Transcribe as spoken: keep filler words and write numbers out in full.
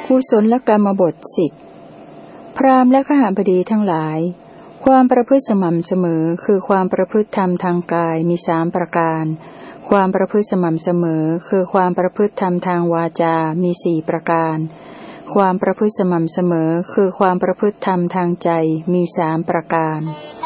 กุศลกรรมบทสิบพราหมณ์และขหบดีทั้งหลายความประพฤติสม่ำเสมอคือความประพฤติธรรมทางกายมีสามประการความประพฤติสม่ำเสมอคือความประพฤติธรรมทางวาจามีสี่ประการความประพฤติสม่ำเสมอคือความประพฤติธรรมทางใจมีสามประการ